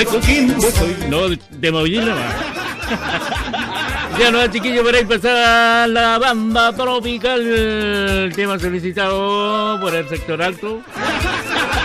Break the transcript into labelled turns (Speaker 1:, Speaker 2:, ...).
Speaker 1: de Coquimbo soy.
Speaker 2: No, de Mollín nomás. Ya no, chiquillos, para empezar la banda tropical. El tema solicitado por el sector alto.